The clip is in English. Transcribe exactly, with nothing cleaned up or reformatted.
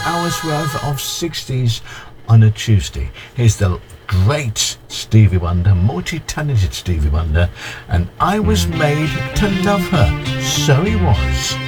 hours worth of sixties on a Tuesday. Here's the great Stevie Wonder, multi-talented Stevie Wonder, and I was made to love her. So he was.